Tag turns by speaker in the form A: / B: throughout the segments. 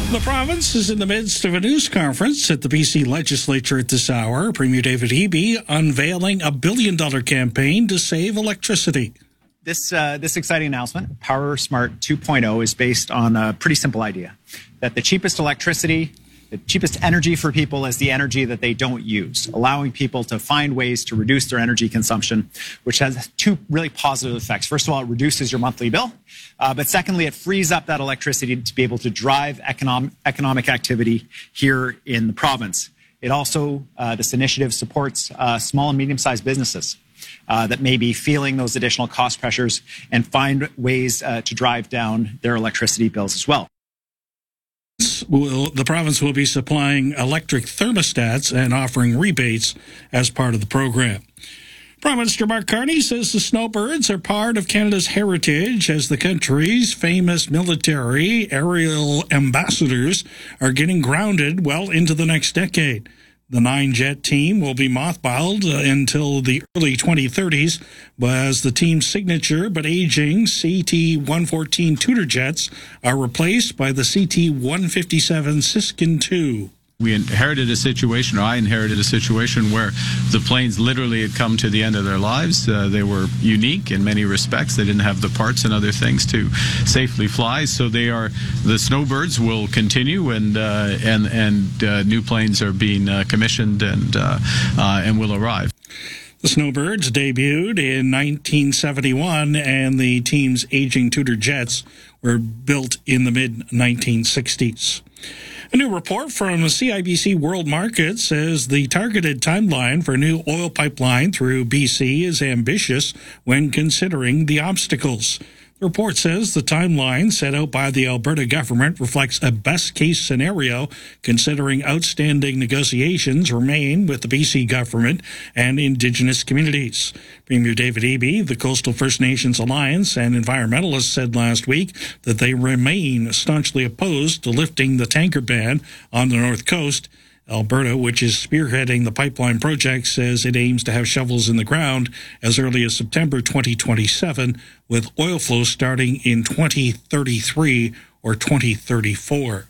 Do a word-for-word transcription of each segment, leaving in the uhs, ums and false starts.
A: The province is in the midst of a news conference at the B C Legislature at this hour. Premier David Eby unveiling a billion-dollar campaign to save electricity.
B: This uh, this exciting announcement, Power Smart two point oh, is based on a pretty simple idea, that the cheapest electricity, the cheapest energy for people is the energy that they don't use, allowing people to find ways to reduce their energy consumption, which has two really positive effects. First of all, it reduces your monthly bill, uh, but secondly, it frees up that electricity to be able to drive economic, economic activity here in the province. It also, uh, this initiative supports uh, small and medium-sized businesses uh, that may be feeling those additional cost pressures and find ways uh, to drive down their electricity bills as well.
A: Will, the province will be supplying electric thermostats and offering rebates as part of the program. Prime Minister Mark Carney says the snowbirds are part of Canada's heritage as the country's famous military aerial ambassadors are getting grounded well into the next decade. The nine-jet team will be mothballed until the early twenty thirties, as the team's signature but aging C T one fourteen Tudor jets are replaced by the C T one fifty-seven Siskin two.
C: We inherited a situation, or I inherited a situation, where the planes literally had come to the end of their lives. Uh, they were unique in many respects. They didn't have the parts and other things to safely fly. So they are, the snowbirds will continue, and uh, and and uh, new planes are being uh, commissioned and uh, uh, and will arrive.
A: The Snowbirds debuted in nineteen seventy-one, and the team's aging Tudor jets were built in the mid nineteen sixties. A new report from C I B C World Markets says the targeted timeline for a new oil pipeline through B C is ambitious when considering the obstacles. The report says the timeline set out by the Alberta government reflects a best-case scenario, considering outstanding negotiations remain with the B C government and Indigenous communities. Premier David Eby, the Coastal First Nations Alliance, and environmentalists said last week that they remain staunchly opposed to lifting the tanker ban on the North Coast. Alberta, which is spearheading the pipeline project, says it aims to have shovels in the ground as early as September twenty twenty-seven, with oil flow starting in twenty thirty-three or twenty thirty-four.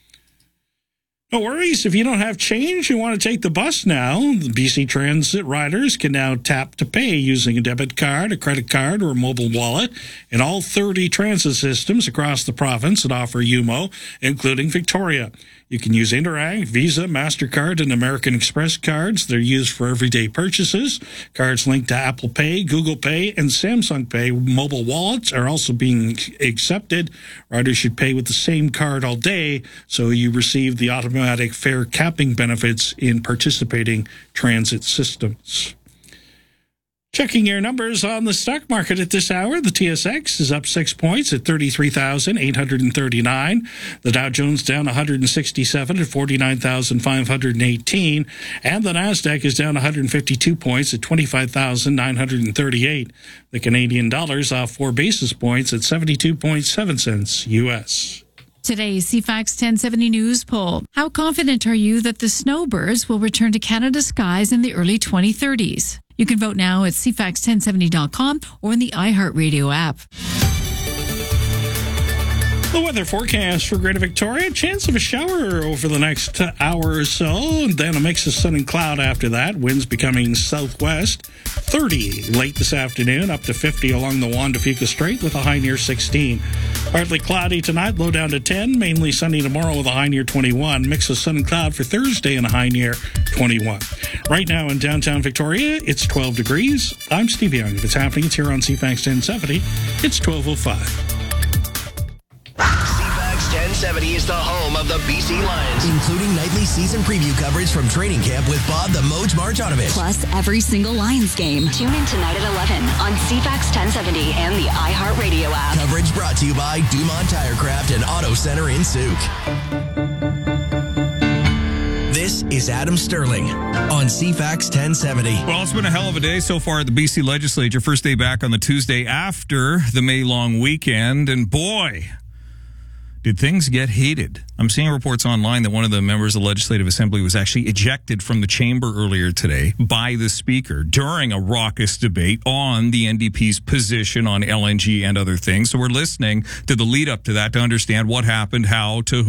A: No worries, if you don't have change, you want to take the bus now. The B C Transit riders can now tap to pay using a debit card, a credit card, or a mobile wallet in all thirty transit systems across the province that offer U M O, including Victoria. You can use Interac, Visa, MasterCard, and American Express cards. They're used for everyday purchases. Cards linked to Apple Pay, Google Pay, and Samsung Pay. Mobile wallets are also being accepted. Riders should pay with the same card all day, so you receive the automatic fare capping benefits in participating transit systems. Checking your numbers on the stock market at this hour, the T S X is up six points at thirty-three thousand eight hundred thirty-nine. The Dow Jones down one hundred sixty-seven at forty-nine thousand five hundred eighteen. And the Nasdaq is down one hundred fifty-two points at twenty-five thousand nine hundred thirty-eight. The Canadian dollar's off four basis points at seventy-two point seven cents U S.
D: Today's C FAX ten seventy News poll. How confident are you that the snowbirds will return to Canada's skies in the early twenty thirties? You can vote now at C FAX ten seventy dot com or in the iHeartRadio app.
A: The weather forecast for Greater Victoria, chance of a shower over the next hour or so, and then a mix of sun and cloud after that. Winds becoming southwest, thirty late this afternoon, up to fifty along the Juan de Fuca Strait with a high near sixteen. Partly cloudy tonight, low down to ten, mainly sunny tomorrow with a high near twenty-one. Mix of sun and cloud for Thursday and a high near twenty-one. Right now in downtown Victoria, it's twelve degrees. I'm Steve Young. If it's happening, it's here on C FAX ten seventy. It's twelve oh five.
E: ten seventy is the home of the B C Lions,
F: including nightly season preview coverage from training camp with Bob the Moj Marjanovic.
G: Plus every single Lions game.
H: Tune in tonight at eleven on C FAX ten seventy and the iHeartRadio app.
F: Coverage brought to you by Dumont Tirecraft and Auto Center in Souk. This is Adam Sterling on C FAX ten seventy.
I: Well, it's been a hell of a day so far at the B C Legislature. First day back on the Tuesday after the May long weekend, and boy, did things get heated. I'm seeing reports online that one of the members of the Legislative Assembly was actually ejected from the chamber earlier today by the Speaker during a raucous debate on the N D P's position on L N G and other things. So we're listening to the lead up to that to understand what happened, how, to